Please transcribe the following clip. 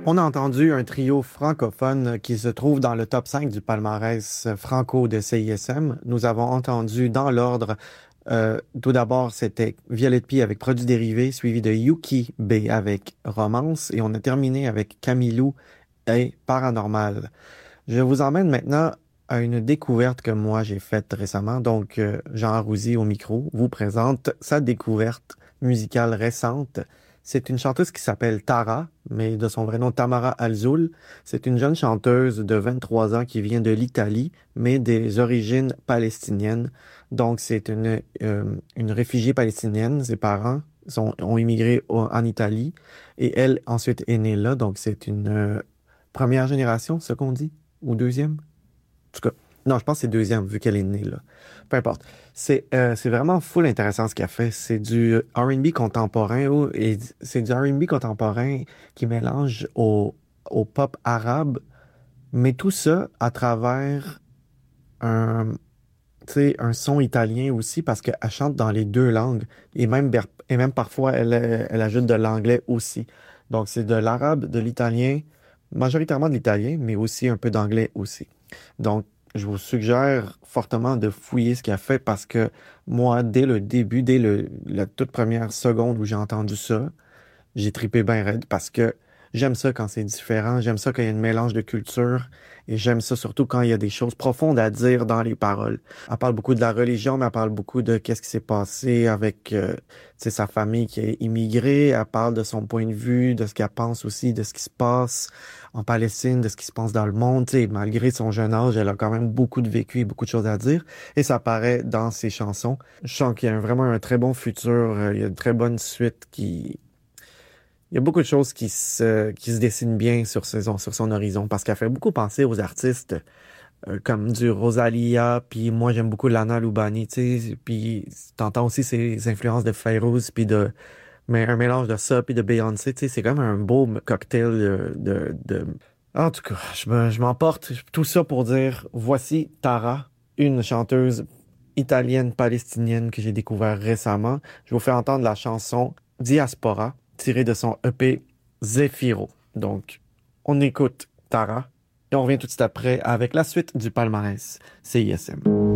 On a entendu un trio francophone qui se trouve dans le top 5 du palmarès franco de CISM. Nous avons entendu dans l'ordre, tout d'abord, c'était Violette P avec Produits dérivés, suivi de Yuki B avec Romance, et on a terminé avec Camilou et Paranormal. Je vous emmène maintenant à une découverte que moi j'ai faite récemment. Donc, Jean Rouzy au micro vous présente sa découverte musicale récente. C'est une chanteuse qui s'appelle Tara, mais de son vrai nom Tamara Alzoul. C'est une jeune chanteuse de 23 ans qui vient de l'Italie, mais des origines palestiniennes. Donc, c'est une réfugiée palestinienne. Ses parents ont immigré en Italie et elle ensuite est née là. Donc, c'est une première génération, ce qu'on dit, ou deuxième. En tout cas, non, je pense que c'est deuxième, vu qu'elle est née là. Peu importe. C'est vraiment full intéressant ce qu'elle fait. C'est du R&B contemporain, et c'est du R&B contemporain qui mélange au pop arabe, mais tout ça à travers un, tu sais, un son italien aussi, parce qu'elle chante dans les deux langues, et même parfois elle ajoute de l'anglais aussi. Donc c'est de l'arabe, de l'italien, majoritairement de l'italien, mais aussi un peu d'anglais aussi. Donc, je vous suggère fortement de fouiller ce qu'elle fait parce que moi, dès le début, la toute première seconde où j'ai entendu ça, j'ai trippé bien raide parce que j'aime ça quand c'est différent, j'aime ça quand il y a un mélange de culture et j'aime ça surtout quand il y a des choses profondes à dire dans les paroles. Elle parle beaucoup de la religion, mais elle parle beaucoup de qu'est-ce qui s'est passé avec tu sais, sa famille qui est immigrée. Elle parle de son point de vue, de ce qu'elle pense aussi, de ce qui se passe en Palestine, de ce qui se passe dans le monde. Tu sais, malgré son jeune âge, elle a quand même beaucoup de vécu et beaucoup de choses à dire. Et ça paraît dans ses chansons. Je sens qu'il y a vraiment un très bon futur. Il y a une très bonne suite qui il y a beaucoup de choses qui se dessinent bien sur son horizon parce qu'elle fait beaucoup penser aux artistes comme du Rosalia, puis moi j'aime beaucoup Lana Lubani, tu sais, puis t'entends aussi ses influences de Fayrouz, mais un mélange de ça puis de Beyoncé, tu sais, c'est comme un beau cocktail En tout cas, je m'emporte. Tout ça pour dire, voici Tara, une chanteuse italienne palestinienne que j'ai découvert récemment. Je vous fais entendre la chanson Diaspora, tirée de son EP Zefiro. Donc, on écoute Tara et on revient tout de suite après avec la suite du palmarès CISM.